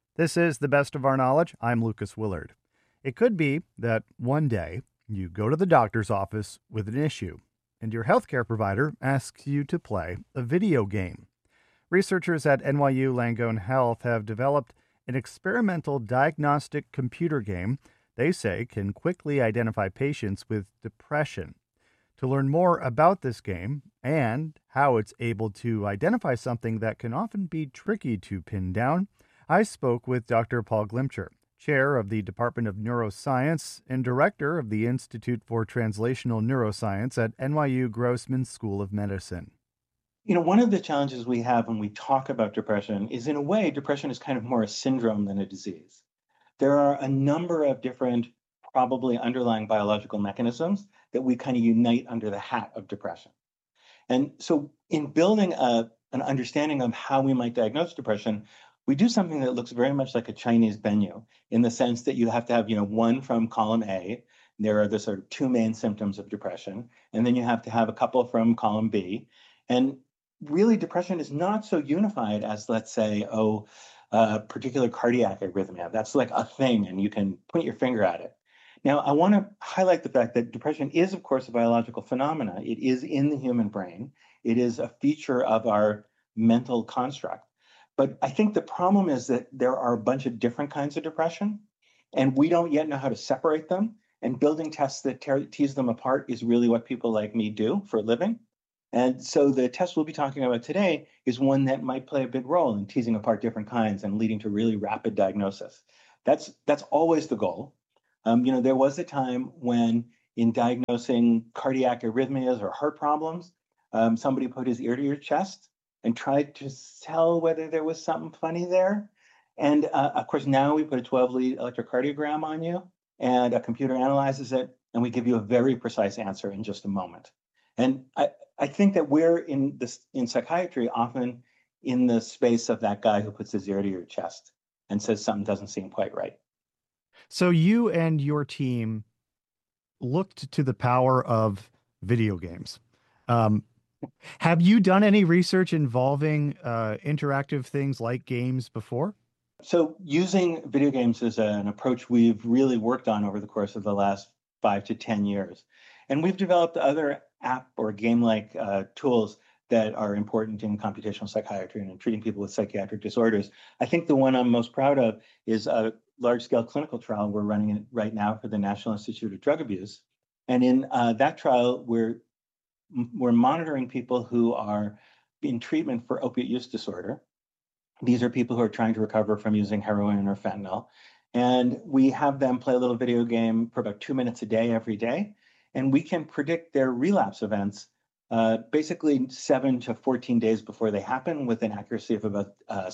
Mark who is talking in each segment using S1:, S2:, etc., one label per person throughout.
S1: This is The Best of Our Knowledge. I'm Lucas Willard. It could be that one day you go to the doctor's office with an issue, and your healthcare provider asks you to play a video game. Researchers at NYU Langone Health have developed an experimental diagnostic computer game they say can quickly identify patients with depression. To learn more about this game and how it's able to identify something that can often be tricky to pin down, I spoke with Dr. Paul Glimcher, chair of the Department of Neuroscience and director of the Institute for Translational Neuroscience at NYU Grossman School of Medicine.
S2: One of the challenges we have when we talk about depression is, in a way, depression is kind of more a syndrome than a disease. There are a number of different, probably underlying biological mechanisms that we kind of unite under the hat of depression. And so, in building an understanding of how we might diagnose depression, we do something that looks very much like a Chinese menu, in the sense that you have to have, one from column A. There are the sort of two main symptoms of depression, and then you have to have a couple from column B. And really, depression is not so unified as, let's say, particular cardiac arrhythmia. That's like a thing, and you can point your finger at it. Now, I want to highlight the fact that depression is, of course, a biological phenomena. It is in the human brain. It is a feature of our mental construct. But I think the problem is that there are a bunch of different kinds of depression, and we don't yet know how to separate them. And building tests that tease them apart is really what people like me do for a living. And so the test we'll be talking about today is one that might play a big role in teasing apart different kinds and leading to really rapid diagnosis. That's always the goal. There was a time when, in diagnosing cardiac arrhythmias or heart problems, somebody put his ear to your chest and tried to tell whether there was something funny there. And of course, now we put a 12-lead electrocardiogram on you, and a computer analyzes it, and we give you a very precise answer in just a moment. And I think that we're in psychiatry often in the space of that guy who puts his ear to your chest and says something doesn't seem quite right.
S1: So you and your team looked to the power of video games. Um, have you done any research involving interactive things like games before?
S2: So using video games is an approach we've really worked on over the course of the last 5 to 10 years. And we've developed other app or game-like tools that are important in computational psychiatry and in treating people with psychiatric disorders. I think the one I'm most proud of is a large-scale clinical trial we're running right now for the National Institute of Drug Abuse. And in that trial, we're monitoring people who are in treatment for opiate use disorder. These are people who are trying to recover from using heroin or fentanyl. And we have them play a little video game for about 2 minutes a day, every day. And we can predict their relapse events basically 7 to 14 days before they happen, with an accuracy of about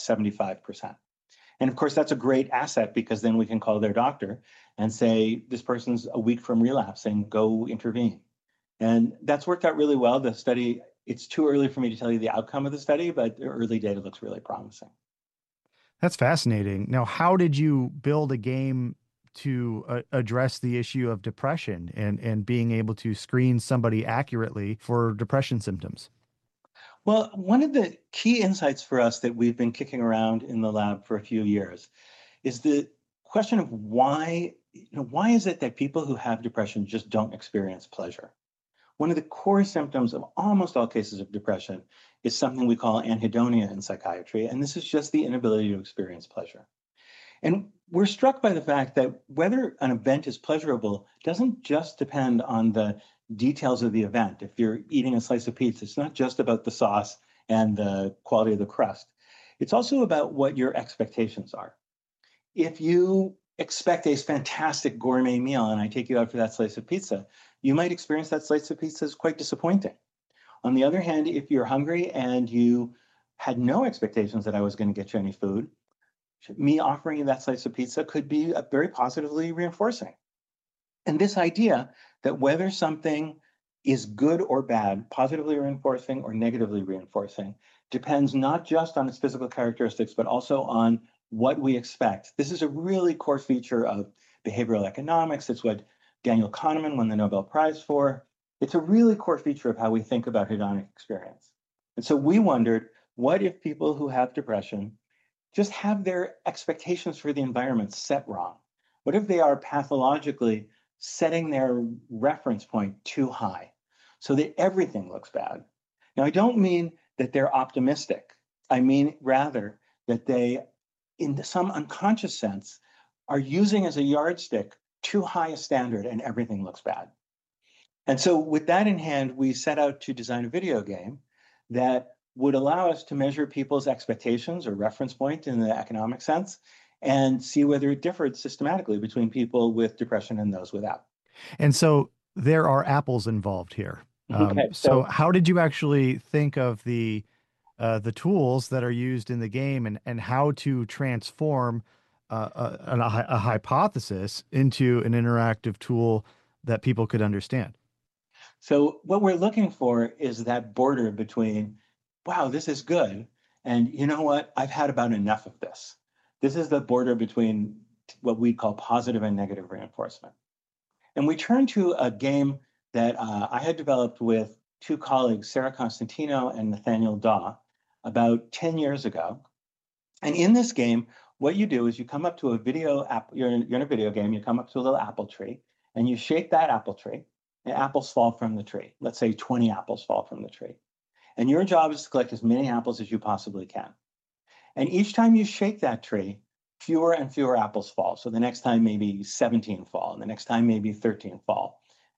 S2: 75%. And of course, that's a great asset, because then we can call their doctor and say, this person's a week from relapsing, go intervene. And that's worked out really well. The study, it's too early for me to tell you the outcome of the study, but the early data looks really promising.
S1: That's fascinating. Now, how did you build a game to address the issue of depression and being able to screen somebody accurately for depression symptoms?
S2: Well, one of the key insights for us that we've been kicking around in the lab for a few years is the question of why is it that people who have depression just don't experience pleasure? One of the core symptoms of almost all cases of depression is something we call anhedonia in psychiatry, and this is just the inability to experience pleasure. And we're struck by the fact that whether an event is pleasurable doesn't just depend on the details of the event. If you're eating a slice of pizza, it's not just about the sauce and the quality of the crust. It's also about what your expectations are. If you expect a fantastic gourmet meal and I take you out for that slice of pizza, you might experience that slice of pizza as quite disappointing. On the other hand, if you're hungry and you had no expectations that I was going to get you any food, me offering you that slice of pizza could be very positively reinforcing. And this idea that whether something is good or bad, positively reinforcing or negatively reinforcing, depends not just on its physical characteristics, but also on what we expect. This is a really core feature of behavioral economics. It's what Daniel Kahneman won the Nobel Prize for. It's a really core feature of how we think about hedonic experience. And so we wondered, what if people who have depression just have their expectations for the environment set wrong? What if they are pathologically setting their reference point too high so that everything looks bad? Now, I don't mean that they're optimistic. I mean rather that they, in some unconscious sense, are using as a yardstick too high a standard and everything looks bad. And so, with that in hand, we set out to design a video game that would allow us to measure people's expectations or reference point in the economic sense and see whether it differed systematically between people with depression and those without.
S1: And so there are apples involved here.
S2: Okay,
S1: So
S2: so
S1: how did you actually think of the tools that are used in the game and how to transform a hypothesis into an interactive tool that people could understand?
S2: so what we're looking for is that border between, wow, this is good, and you know what? I've had about enough of this. This is the border between what we call positive and negative reinforcement. And we turn to a game that I had developed with two colleagues, Sarah Constantino and Nathaniel Daw, about 10 years ago. And in this game, what you do is you come up to a video app, you're in a video game, you come up to a little apple tree, and you shake that apple tree, and apples fall from the tree. Let's say 20 apples fall from the tree. And your job is to collect as many apples as you possibly can. And each time you shake that tree, fewer and fewer apples fall. So the next time maybe 17 fall, and the next time maybe 13 fall.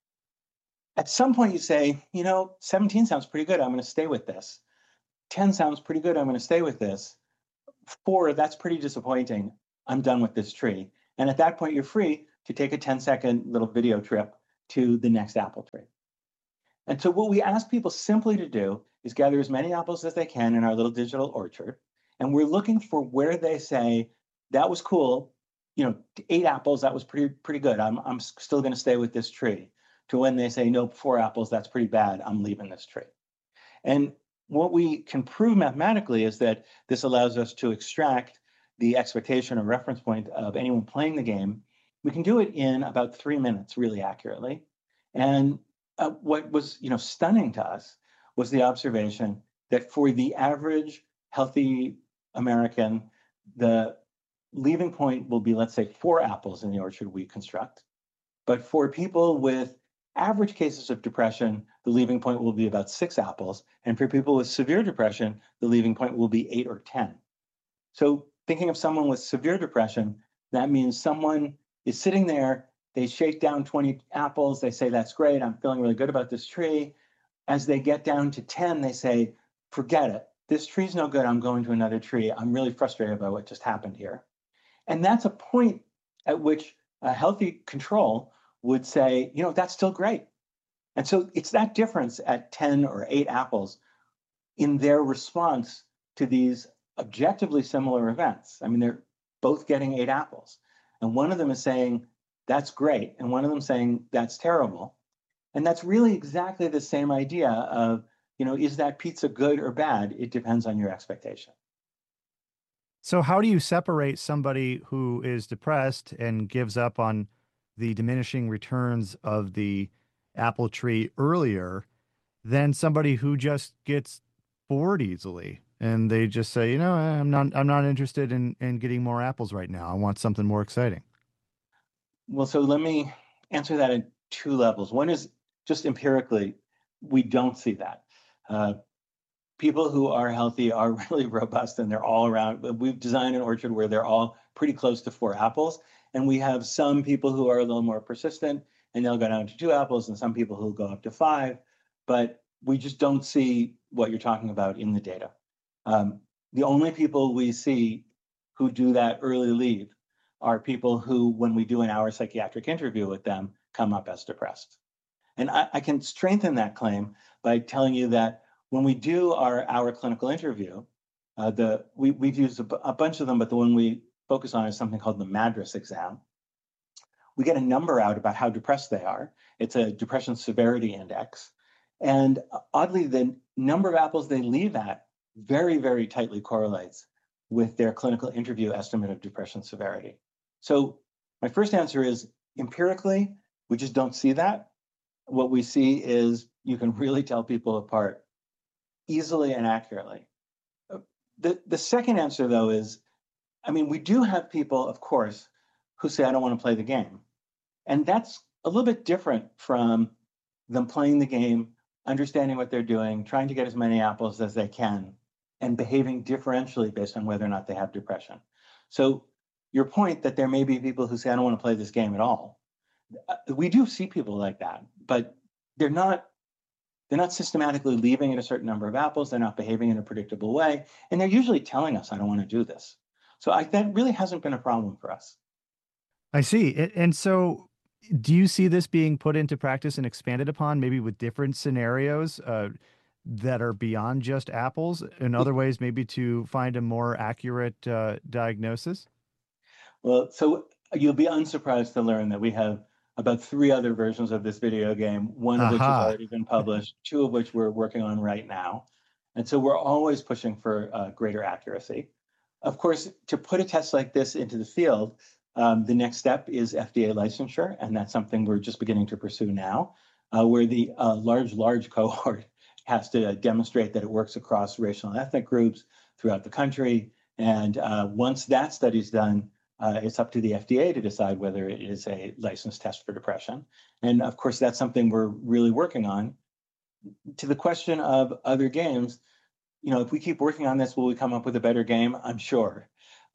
S2: At some point you say, 17 sounds pretty good. I'm going to stay with this. 10 sounds pretty good. I'm going to stay with this. 4, that's pretty disappointing. I'm done with this tree. And at that point, you're free to take a 10-second little video trip to the next apple tree. And so what we ask people simply to do is gather as many apples as they can in our little digital orchard. And we're looking for where they say, that was cool, 8 apples, that was pretty good. I'm still going to stay with this tree. To when they say, nope, 4 apples, that's pretty bad. I'm leaving this tree. And what we can prove mathematically is that this allows us to extract the expectation or reference point of anyone playing the game. We can do it in about 3 minutes, really accurately. And what was, stunning to us was the observation that for the average healthy American, the leaving point will be, let's say, 4 apples in the orchard we construct. But for people with average cases of depression, the leaving point will be about 6 apples. And for people with severe depression, the leaving point will be 8 or 10. So thinking of someone with severe depression, that means someone is sitting there, they shake down 20 apples, they say, that's great, I'm feeling really good about this tree. As they get down to 10, they say, forget it. This tree's no good, I'm going to another tree. I'm really frustrated by what just happened here. And that's a point at which a healthy control would say, that's still great. And so it's that difference at 10 or 8 apples in their response to these objectively similar events. I mean, they're both getting 8 apples. And one of them is saying, that's great. And one of them saying, that's terrible. And that's really exactly the same idea of, is that pizza good or bad? It depends on your expectation.
S1: So how do you separate somebody who is depressed and gives up on the diminishing returns of the apple tree earlier than somebody who just gets bored easily and they just say, I'm not interested in getting more apples right now. I want something more exciting.
S2: Well, so let me answer that in 2 levels. One is just empirically, we don't see that. People who are healthy are really robust and they're all around. We've designed an orchard where they're all pretty close to 4 apples. And we have some people who are a little more persistent and they'll go down to 2 apples and some people who go up to 5. But we just don't see what you're talking about in the data. The only people we see who do that early leave are people who, when we do an hour psychiatric interview with them, come up as depressed. And I can strengthen that claim by telling you that when we do our hour clinical interview, we've used a bunch of them, but the one we focus on is something called the MADRS exam. We get a number out about how depressed they are. It's a depression severity index. And oddly, the number of apples they leave at very, very tightly correlates with their clinical interview estimate of depression severity. So my first answer is empirically, we just don't see that. What we see is you can really tell people apart easily and accurately. The second answer, though, is I mean, we do have people, of course, who say, I don't want to play the game. And that's a little bit different from them playing the game, understanding what they're doing, trying to get as many apples as they can, and behaving differentially based on whether or not they have depression. So, your point that there may be people who say, I don't want to play this game at all. We do see people like that, but they're not they're not systematically leaving at a certain number of apples. They're not behaving in a predictable way. And they're usually telling us, I don't want to do this. So that really hasn't been a problem for us.
S1: I see. And so, do you see this being put into practice and expanded upon, maybe with different scenarios that are beyond just apples, in other ways, maybe to find a more accurate diagnosis?
S2: Well, so you'll be unsurprised to learn that we have about three other versions of this video game, one of which has
S1: Aha.
S2: already been published, two of which we're working on right now. And so we're always pushing for greater accuracy. Of course, to put a test like this into the field, the next step is FDA licensure, and that's something we're just beginning to pursue now, where the large cohort has to demonstrate that it works across racial and ethnic groups throughout the country. And once that study's done, it's up to the FDA to decide whether it is a licensed test for depression. And of course, that's something we're really working on. To the question of other games, if we keep working on this, will we come up with a better game? I'm sure.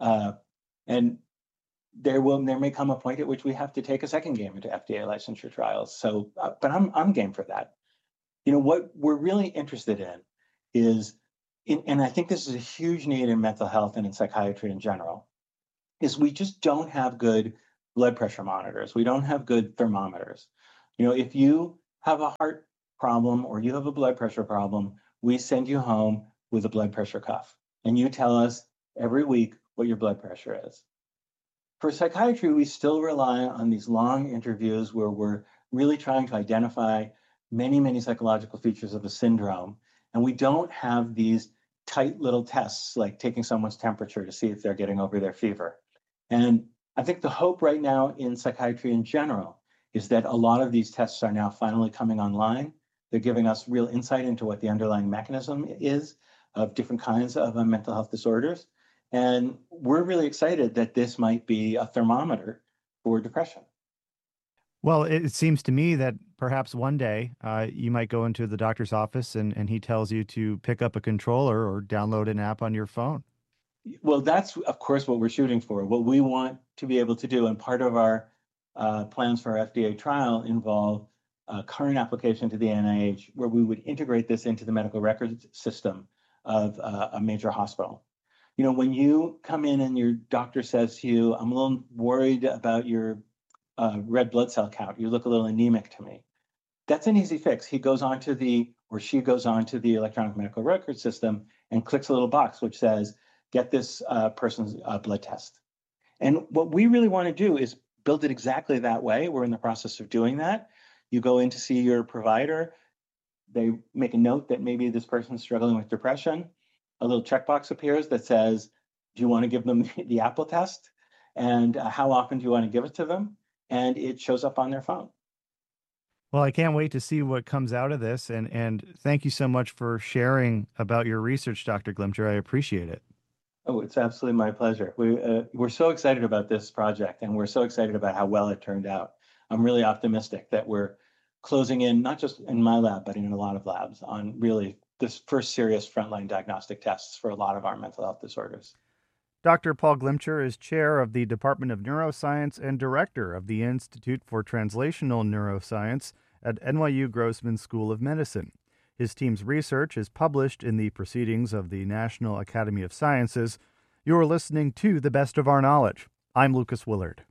S2: And there may come a point at which we have to take a second game into FDA licensure trials. So, but I'm game for that. What we're really interested in is, and I think this is a huge need in mental health and in psychiatry in general, is we just don't have good blood pressure monitors. We don't have good thermometers. If you have a heart problem or you have a blood pressure problem, we send you home with a blood pressure cuff, and you tell us every week what your blood pressure is. For psychiatry, we still rely on these long interviews where we're really trying to identify many, many psychological features of a syndrome. And we don't have these tight little tests like taking someone's temperature to see if they're getting over their fever. And I think the hope right now in psychiatry in general is that a lot of these tests are now finally coming online. They're giving us real insight into what the underlying mechanism is of different kinds of mental health disorders. And we're really excited that this might be a thermometer for depression.
S1: Well, it seems to me that perhaps one day you might go into the doctor's office and he tells you to pick up a controller or download an app on your phone.
S2: Well, that's, of course, what we're shooting for. What we want to be able to do, and part of our plans for our FDA trial involve a current application to the NIH where we would integrate this into the medical records system of a major hospital. When you come in and your doctor says to you, I'm a little worried about your red blood cell count, you look a little anemic to me. That's an easy fix. He goes on to she goes on to the electronic medical record system and clicks a little box which says, get this person's blood test. And what we really want to do is build it exactly that way. We're in the process of doing that. You go in to see your provider. They make a note that maybe this person's struggling with depression. A little checkbox appears that says, do you want to give them the Apple test? And how often do you want to give it to them? And it shows up on their phone.
S1: Well, I can't wait to see what comes out of this. And thank you so much for sharing about your research, Dr. Glimcher. I appreciate it.
S2: Oh, it's absolutely my pleasure. We're so excited about this project, and we're so excited about how well it turned out. I'm really optimistic that we're closing in, not just in my lab, but in a lot of labs, on really this first serious frontline diagnostic tests for a lot of our mental health disorders.
S1: Dr. Paul Glimcher is chair of the Department of Neuroscience and director of the Institute for Translational Neuroscience at NYU Grossman School of Medicine. His team's research is published in the Proceedings of the National Academy of Sciences. You're listening to The Best of Our Knowledge. I'm Lucas Willard.